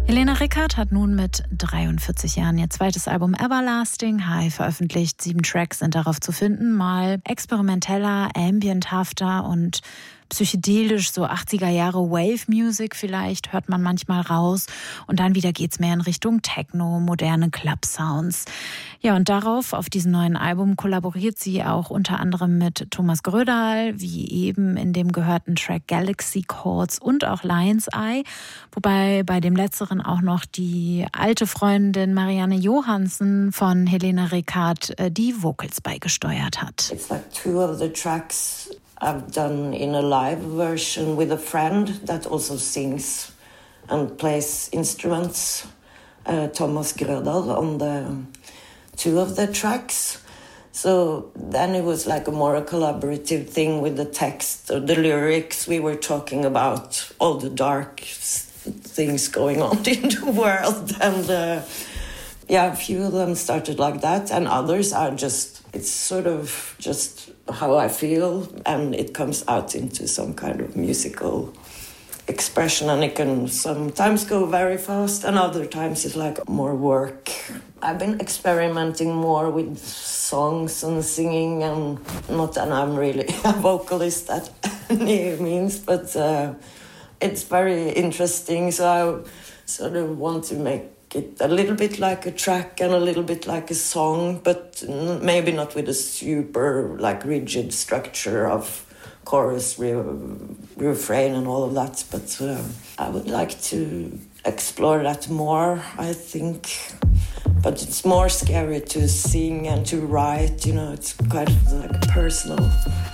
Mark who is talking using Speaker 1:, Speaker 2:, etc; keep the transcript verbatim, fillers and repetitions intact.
Speaker 1: Helena Rickardt hat nun mit dreiundvierzig Jahren ihr zweites Album Everlasting High veröffentlicht. Sieben Tracks sind darauf zu finden, mal experimenteller, ambienthafter und psychedelisch, so achtziger Jahre Wave-Music vielleicht, hört man manchmal raus. Und dann wieder geht's mehr in Richtung Techno, moderne Club-Sounds. Ja, und darauf, auf diesem neuen Album, kollaboriert sie auch unter anderem mit Thomas Grödahl, wie eben in dem gehörten Track Galaxy Chords und auch Lion's Eye. Wobei bei dem letzteren auch noch die alte Freundin Marianne Johansen von Helena Rickardt die Vocals beigesteuert hat.
Speaker 2: It's like two of the tracks I've done in a live version with a friend that also sings and plays instruments. Uh, Thomas Grödahl on the two of the tracks. So then it was like a more a collaborative thing with the text or the lyrics. We were talking about all the dark things going on in the world. And uh, yeah, a few of them started like that. And others are just, it's sort of just how I feel, and it comes out into some kind of musical expression, and it can sometimes go very fast and other times it's like more work. I've been experimenting more with songs and singing, and not that I'm really a vocalist at any means, but uh, it's very interesting, so I sort of want to make it a little bit like a track and a little bit like a song, but maybe not with a super like rigid structure of chorus, re- refrain and all of that. But uh, I would like to explore that more, I think. But it's more scary to sing and to write, you know, it's quite like personal.